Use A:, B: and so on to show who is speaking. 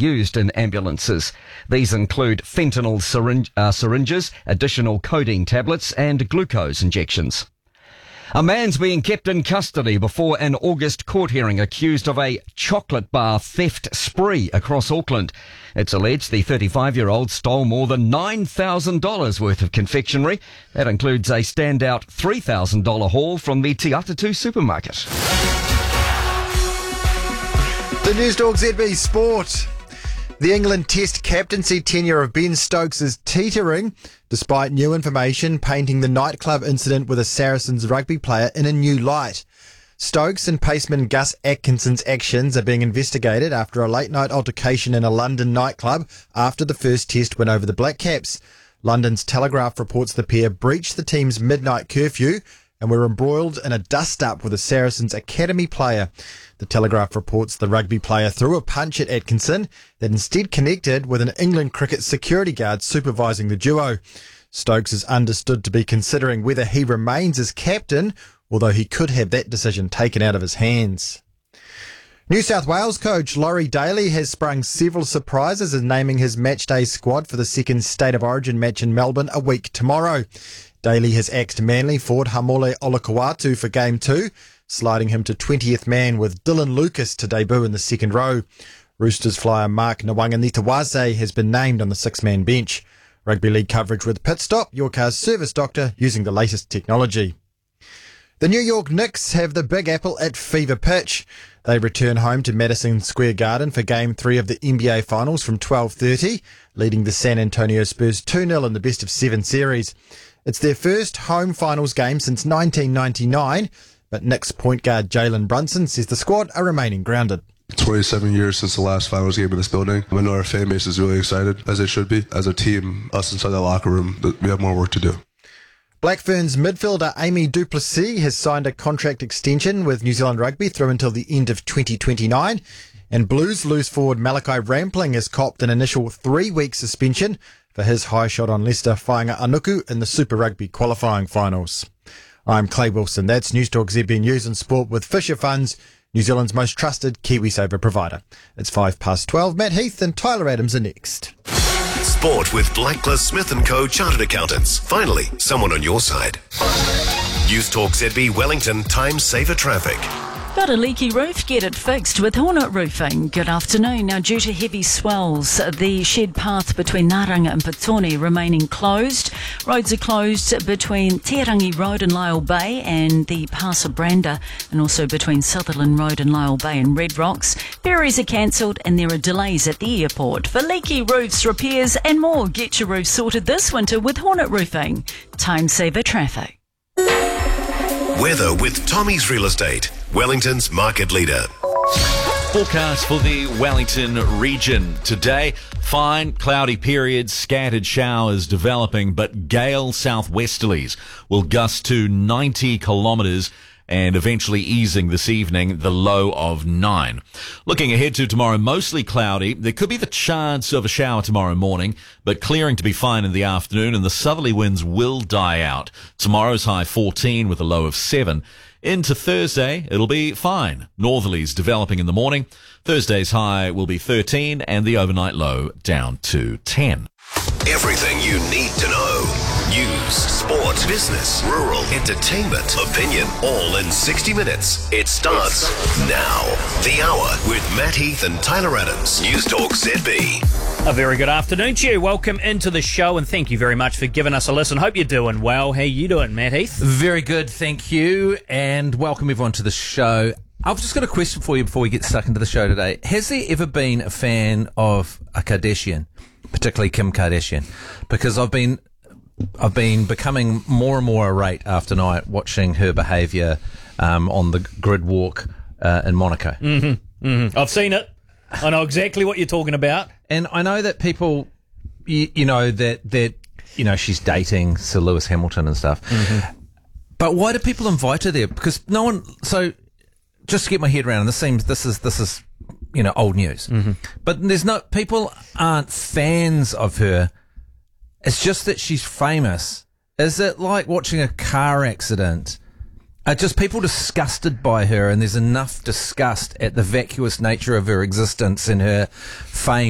A: used in ambulances. These include fentanyl syringes, additional codeine tablets and glucose injections. A man's being kept in custody before an August court hearing accused of a chocolate bar theft spree across Auckland. It's alleged the 35-year-old stole more than $9,000 worth of confectionery. That includes a standout $3,000 haul from the Te Atatu supermarket.
B: The Newstalk ZB Sport. The England Test captaincy tenure of Ben Stokes is teetering, despite new information painting the nightclub incident with a Saracens rugby player in a new light. Stokes and paceman Gus Atkinson's actions are being investigated after a late-night altercation in a London nightclub after the first Test win over the Black Caps. London's Telegraph reports the pair breached the team's midnight curfew and were embroiled in a dust-up with a Saracens academy player. The Telegraph reports the rugby player threw a punch at Atkinson that instead connected with an England cricket security guard supervising the duo. Stokes is understood to be considering whether he remains as captain, although he could have that decision taken out of his hands. New South Wales coach Laurie Daly has sprung several surprises in naming his matchday squad for the second State of Origin match in Melbourne a week tomorrow. Daly has axed Manly forward Hamole Olakau'atu for Game 2, sliding him to 20th man with Dylan Lucas to debut in the second row. Roosters flyer Mark Nwanganitawase has been named on the six-man bench. Rugby League coverage with Pit Stop, your car's service doctor using the latest technology. The New York Knicks have the Big Apple at fever pitch. They return home to Madison Square Garden for Game 3 of the NBA Finals from 12:30, leading the San Antonio Spurs 2-0 in the best-of-7 series. It's their first home finals game since 1999, but Knicks point guard Jalen Brunson says the squad are remaining grounded.
C: 27 years since the last finals game in this building. I know our fan base is really excited, as they should be. As a team, us inside the locker room, we have more work to do.
B: Black Ferns midfielder Amy Duplessis has signed a contract extension with New Zealand Rugby through until the end of 2029. And Blues loose forward Malachi Rampling has copped an initial 3-week suspension for his high shot on Leicester Whainga Anuku in the Super Rugby qualifying finals. I'm Clay Wilson. That's Newstalk ZB News and Sport with Fisher Funds, New Zealand's most trusted KiwiSaver provider. It's 12:05. Matt Heath and Tyler Adams are next.
D: Sport with Blacklist Smith & Co. Chartered Accountants. Finally, someone on your side. Newstalk ZB Wellington Time Saver Traffic.
E: Got a leaky roof? Get it fixed with Hornet Roofing. Good afternoon. Now, due to heavy swells, the shed path between Naranga and Petone remaining closed. Roads are closed between Te Rangi Road and Lyle Bay and the Pass of Brander, and also between Sutherland Road and Lyle Bay and Red Rocks. Ferries are cancelled and there are delays at the airport. For leaky roofs, repairs and more, get your roof sorted this winter with Hornet Roofing. Time saver traffic.
D: Weather with Tommy's Real Estate, Wellington's market leader.
F: Forecast for the Wellington region today. Fine, cloudy periods, scattered showers developing, but gale southwesterlies will gust to 90 kilometres and eventually easing this evening, the low of 9. Looking ahead to tomorrow, mostly cloudy. There could be the chance of a shower tomorrow morning, but clearing to be fine in the afternoon, and the southerly winds will die out. Tomorrow's high 14 with a low of 7. Into Thursday, it'll be fine. Northerlies developing in the morning. Thursday's high will be 13 and the overnight low down to 10.
D: Everything you need to know. News, sport, business, rural, entertainment, opinion, all in 60 minutes. It starts now. The Hour with Matt Heath and Tyler Adams. Newstalk ZB.
G: A very good afternoon to you. Welcome into the show and thank you very much for giving us a listen. Hope you're doing well. How you doing, Matt Heath?
H: Very good, thank you, and welcome everyone to the show. I've just got a question for you before we get stuck into the show today. Has there ever been a fan of a Kardashian, particularly Kim Kardashian? Because I've been becoming more and more irate after night watching her behaviour on the grid walk in Monaco.
G: I've seen it. I know exactly what you're talking about.
H: And I know that people, you know, that she's dating Sir Lewis Hamilton and stuff. But why do people invite her there? Because no one. So just to get my head around, this is old news. But people aren't fans of her. It's just that she's famous. Is it like watching a car accident? Are just people disgusted by her, and there's enough disgust at the vacuous nature of her existence and her fame